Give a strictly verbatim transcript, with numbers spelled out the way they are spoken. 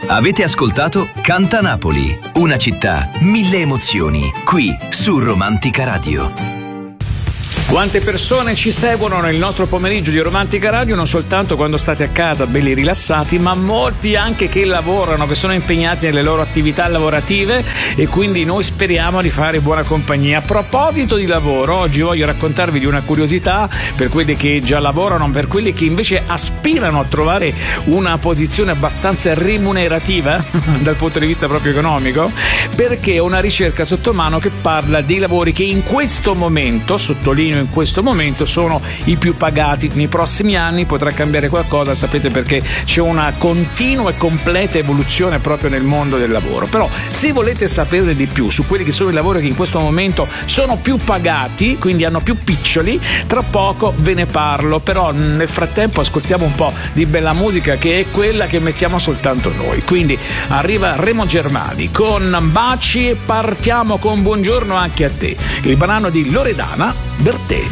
Avete ascoltato Canta Napoli, una città, mille emozioni, qui su Romantica Radio. Quante persone ci seguono nel nostro pomeriggio di Romantica Radio, non soltanto quando state a casa belli rilassati, ma molti anche che lavorano, che sono impegnati nelle loro attività lavorative, e quindi noi speriamo di fare buona compagnia. A proposito di lavoro, oggi voglio raccontarvi di una curiosità per quelli che già lavorano, per quelli che invece aspirano a trovare una posizione abbastanza remunerativa dal punto di vista proprio economico, perché ho una ricerca sotto mano che parla dei lavori che in questo momento, sottolineo in questo momento, sono i più pagati. Nei prossimi anni potrà cambiare qualcosa, sapete, perché c'è una continua e completa evoluzione proprio nel mondo del lavoro. Però se volete sapere di più su quelli che sono i lavori che in questo momento sono più pagati, quindi hanno più piccioli, tra poco ve ne parlo. Però nel frattempo ascoltiamo un po' di bella musica, che è quella che mettiamo soltanto noi. Quindi arriva Remo Germani con Baci e partiamo con Buongiorno anche a te, il brano di Loredana per te.